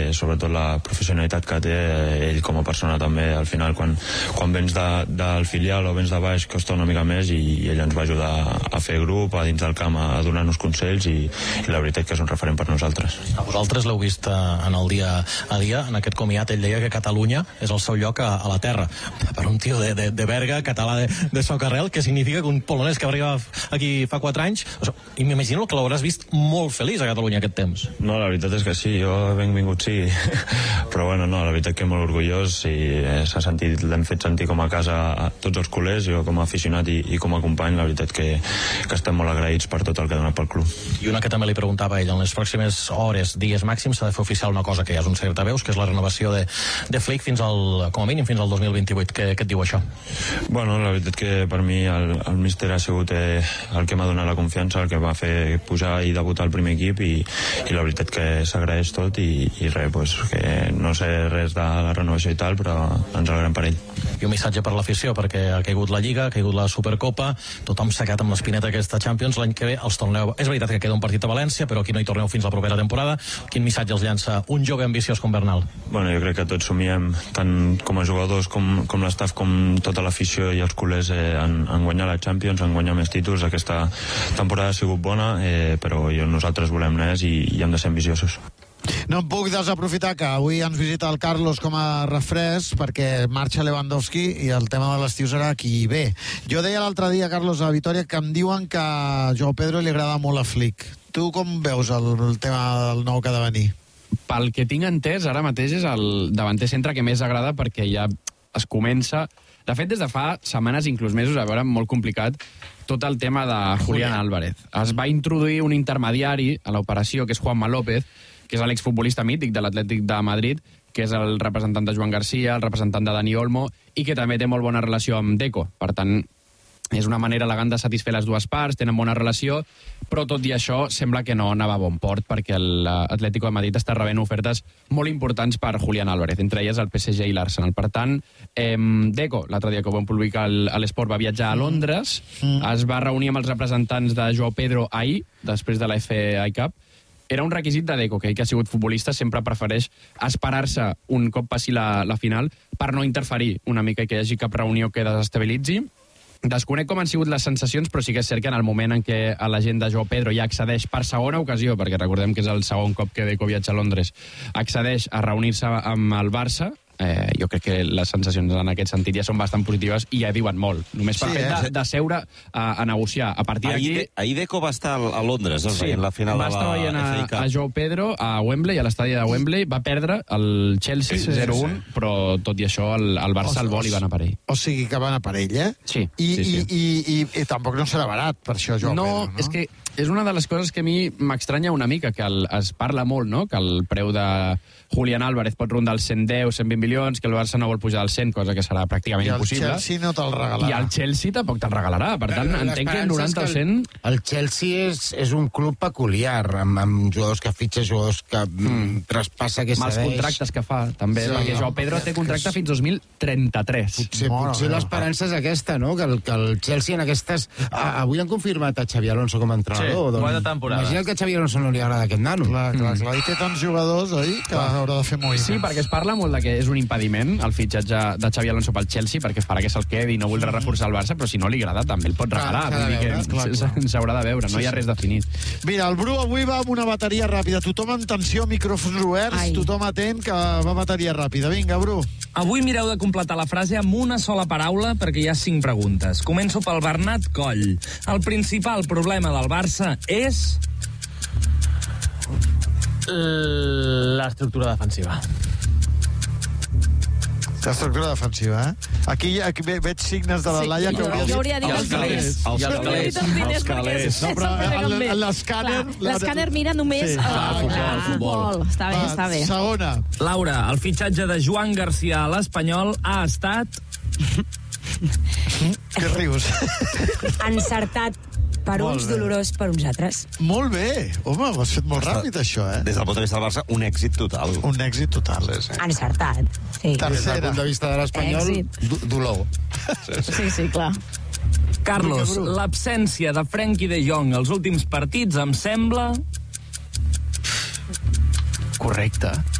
sobretot la professionalitat que té ell com a persona també. Al final quan vens del filial o vens de baix costa una mica més, i ell ens va ajudar a fer grup a dins del camp, a donar-nos consells, i la veritat que és un referent per nosaltres. A vosaltres l'heu vist en el dia a dia, en aquest comiat ell deia que Catalunya és el seu lloc a la terra. Per un tio de Berga, català de Socarrel, que significa que un polonès que va arribar aquí fa 4 anys, i m'imagino que l'hauràs vist molt feliç a Catalunya aquest temps. No, la veritat és que sí, jo benvingut sí, però bueno, no, la veritat que molt orgullós, i l'hem fet sentir com a casa a tots els culers, jo com a aficionat i com a company, la veritat que estem molt agraïts per tot el que ha donat pel club. I una que també li preguntava a ell, en les pròximes hores, dies màxims, s'ha de fer oficial una cosa que ja és un secret a veus, que és la renovació de Flick com a mínim fins al 2028. Què et diu això? Bueno, la veritat que per mi el míster ha sigut el que m'ha donat la confiança, el que va fer pujar i debutar al primer equip, i la veritat que s'agraeix tot, i res, pues, que no sé res de la renovació i tal, però ens alegrem per ell. I un missatge per l'afició, perquè ha caigut la Lliga, ha caigut la Supercopa, tothom s'ha quedat amb l'espineta aquesta Champions, l'any que ve els torneu. És veritat que queda un partit a València, però aquí no hi torneu fins la propera temporada. Quin missatge els llança un jove ambiciós com Bernal? Bueno, jo crec que tots somiem, tant com a jugadors com l'estaf, com tota l'afició i els culers, en guanyar la Champions, en guanyar més títols. Aquesta temporada ha sigut bona, però nosaltres volem més i hem de ser ambiciosos. No em puc desaprofitar que avui ens visita el Carlos com a refresc, perquè marxa Lewandowski i el tema de l'estiu serà qui ve. Jo deia l'altre dia, Carlos, a Vitòria, que em diuen que a Joao Pedro li agrada molt a Flick. Tu com veus el tema del nou que ha de venir? Pel que tinc entès, ara mateix és el davanter centre que més agrada, perquè ja es comença... De fet, des de fa setmanes, inclús mesos, a veure, molt complicat, tot el tema de Julián Álvarez. Es va introduir un intermediari a l'operació, que és Juanma López, que és l'exfutbolista mític de l'Atlètic de Madrid, que és el representant de Joan Garcia, el representant de Dani Olmo, i que també té molt bona relació amb Deco. Per tant, és una manera elegant de satisfer les dues parts, tenen bona relació, però tot i això sembla que no anava a bon port, perquè l'Atlético de Madrid està rebent ofertes molt importants per Julián Álvarez, entre elles el PSG i l'Arsenal. Per tant, Deco, l'altre dia que ho vam publicar a l'Esport, va viatjar a Londres, es va reunir amb els representants de Joao Pedro ahir, després de la FA Cup. Era un requisit de Deco, que ell que ha sigut futbolista sempre prefereix esperar-se un cop passi la final per no interferir una mica i que hi hagi cap reunió que desestabilitzi. Desconec com han sigut les sensacions, però sí que és cert que en el moment en què la gent de Joao Pedro ja accedeix per segona ocasió, perquè recordem que és el segon cop que Deco viatja a Londres, accedeix a reunir-se amb el Barça, jo crec que les sensacions en aquest sentit ja són bastant positives i ja diuen molt. Només per fet de seure a negociar. A partir d'aquí... Ahir Deco va estar a Londres, sí, en la final de la FA Cup. Va estar veient a Joao Pedro a Wembley, a l'estadi de Wembley, va perdre el Chelsea 0-1, però tot i això el Barça al vol i va anar per ell. O sigui que va anar per ell, eh? Sí. I tampoc no serà barat, per això, Joao Pedro, no? És que és una de les coses que a mi m'estranya una mica, que es parla molt, no?, que el preu de Julián Álvarez pot rondar els 110, 120 milions, que el Barça no vol pujar als 100, cosa que serà pràcticament impossible. I el Chelsea no te'l regalarà. I el Chelsea tampoc te'l regalarà. Per tant, entenc que 90 o 100... El Chelsea és un club peculiar, amb jugadors que fitxa, jugadors que traspassa, que cedeix... Mals contractes que fa, també, perquè Joao Pedro té contracte fins 2033. Potser l'esperança és aquesta, no?, que el Chelsea en aquestes... Avui han confirmat a Xavi Alonso com a entrenador. Sí, bona temporada. Imagina que a Xavi Alonso no li agrada aquest nano. Clar, i té tants jugadors, oi?, que haurà de fer moviments. Sí, perquè es parla molt de que és un impediment el fitxatge de Xavi Alonso pel Chelsea, perquè farà que se'l quedi i no voldrà reforçar el Barça, però si no li agrada també el pot regalar. Vull dir que s'haurà de veure, no hi ha res definit. Mira, el Bru avui va amb una bateria ràpida. Tothom en tensió, micròfons oberts, tothom atent, que va bateria ràpida. Vinga, Bru. Avui mireu de completar la frase amb una sola paraula perquè hi ha 5 preguntes. Començo pel Bernat Coll. El principal problema del Barça és... l'estructura defensiva. L'estructura defensiva, eh? Aquí veig signes de la Laia que hauria dit els calés. Els calés. No, però l'escàner... L'escàner mira només al futbol. Està bé. Segona. Laura, el fitxatge de Joan Garcia a l'Espanyol ha estat... Què rius? Encertat per uns, dolorós per uns altres. Molt bé. Home, ho has fet molt ràpid, això, eh? Des del punt de vista del Barça, un èxit total. Un èxit total. Encertat. Sí. Des del punt de vista de l'Espanyol, dolor. Sí, clar. Carlos, l'absència de Frenkie de Jong als últims partits em sembla... Correcte.